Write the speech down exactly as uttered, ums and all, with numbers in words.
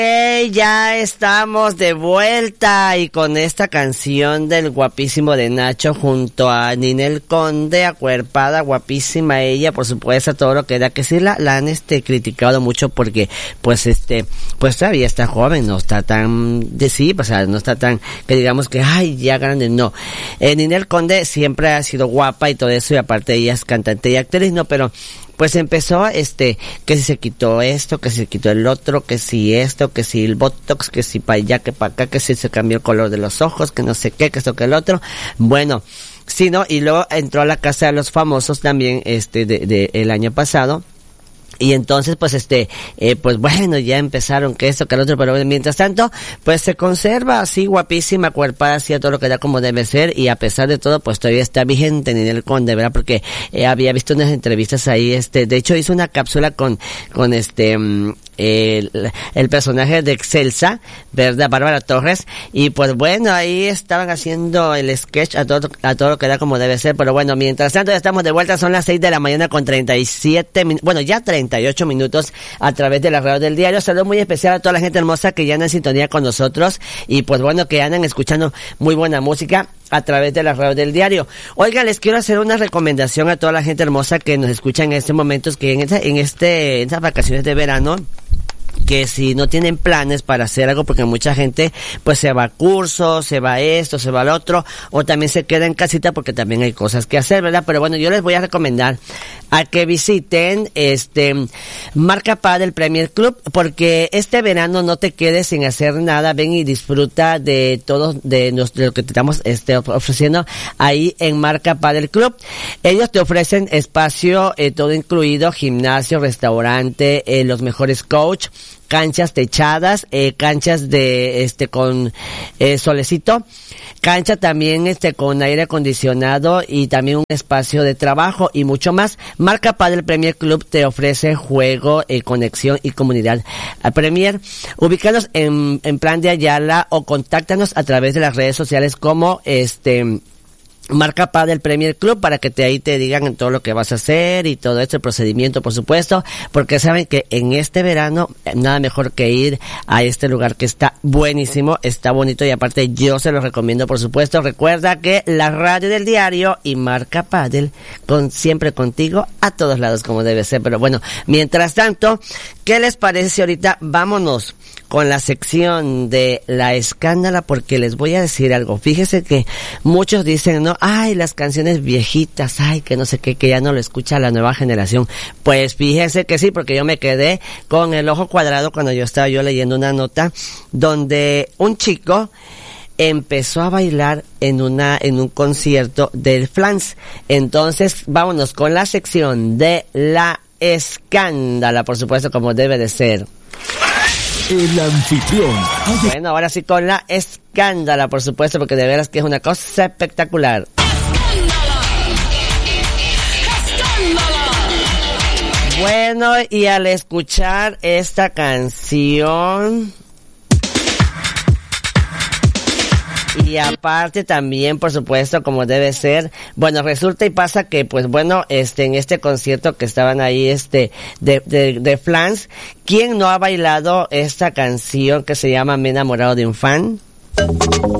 Hey, ya estamos de vuelta y con esta canción del guapísimo de Nacho junto a Ninel Conde, acuerpada, guapísima ella, por supuesto, todo lo que da, que sí la, la han este criticado mucho porque pues este pues todavía está joven, no está tan de sí, o sea, no está tan que digamos que ay, ya grande, no. Eh, Ninel Conde siempre ha sido guapa y todo eso, y aparte ella es cantante y actriz, no, pero pues empezó, este, que si se quitó esto, que si se quitó el otro, que si esto, que si el botox, que si para allá, que para acá, que si se cambió el color de los ojos, que no sé qué, que esto, que el otro. Bueno, sí, ¿no? Y luego entró a la Casa de los Famosos también, este, de, de el año pasado. Y entonces, pues, este, eh, pues bueno, ya empezaron que esto, que el otro, pero mientras tanto, pues se conserva así guapísima, cuerpada, así a todo lo que da como debe ser, y a pesar de todo, pues todavía está vigente Ninel Conde, ¿verdad? Porque eh, había visto unas entrevistas ahí, este, de hecho hizo una cápsula con, con este, um, el, el personaje de Excelsa, ¿verdad? Bárbara Torres, y pues bueno, ahí estaban haciendo el sketch a todo, a todo lo que da como debe ser, pero bueno, mientras tanto ya estamos de vuelta, son las seis de la mañana con treinta y siete minutos, bueno, ya treinta y ocho minutos a través de la radio del diario. Saludo muy especial a toda la gente hermosa que ya anda en sintonía con nosotros y pues bueno, que andan escuchando muy buena música a través de la radio del diario. Oiga, les quiero hacer una recomendación a toda la gente hermosa que nos escucha en este momento, que en, esta, en este, en estas vacaciones de verano, que si no tienen planes para hacer algo, porque mucha gente pues se va a cursos, se va a esto, se va al otro, o también se queda en casita porque también hay cosas que hacer, ¿verdad? Pero bueno, yo les voy a recomendar a que visiten este Marca Padel Premier Club, porque este verano no te quedes sin hacer nada, ven y disfruta de todo de, nos, de lo que te estamos este, ofreciendo ahí en Marca Padel Club. Ellos te ofrecen espacio, eh, todo incluido, gimnasio, restaurante, eh, los mejores coach, canchas techadas, eh, canchas de, este, con, eh, solecito, cancha también, este, con aire acondicionado y también un espacio de trabajo y mucho más. Marca Padel Premier Club te ofrece juego, eh, conexión y comunidad a Premier. Ubícanos en, en Plan de Ayala o contáctanos a través de las redes sociales como, este, Marca Padel Premier Club para que te ahí te digan todo lo que vas a hacer y todo este procedimiento, por supuesto, porque saben que en este verano nada mejor que ir a este lugar que está buenísimo, está bonito y aparte yo se lo recomiendo, por supuesto. Recuerda que la radio del diario y Marca Padel con siempre contigo a todos lados como debe ser. Pero bueno, mientras tanto, ¿qué les parece si ahorita vámonos con la sección de la escándala? Porque les voy a decir algo. Fíjese que muchos dicen, no, ay, las canciones viejitas, ay, que no sé qué, que ya no lo escucha la nueva generación. Pues fíjese que sí, porque yo me quedé con el ojo cuadrado cuando yo estaba yo leyendo una nota donde un chico empezó a bailar en una en un concierto del Flans. Entonces, vámonos con la sección de la escándala, por supuesto, como debe de ser. El anfitrión. Bueno, ahora sí con la escándala, por supuesto, porque de veras que es una cosa espectacular. Bueno, y al escuchar esta canción, y aparte también, por supuesto, como debe ser, bueno, resulta y pasa que, pues bueno, este, en este concierto que estaban ahí, este, de, de, de Flans, ¿quién no ha bailado esta canción que se llama Me he enamorado de un fan?